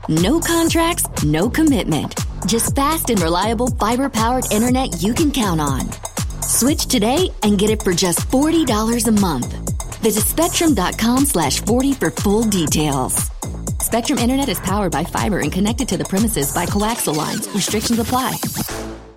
No contracts, no commitment. Just fast and reliable fiber-powered internet you can count on. Switch today and get it for just $40 a month. Visit Spectrum.com/40 for full details. Spectrum Internet is powered by fiber and connected to the premises by coaxial lines. Restrictions apply.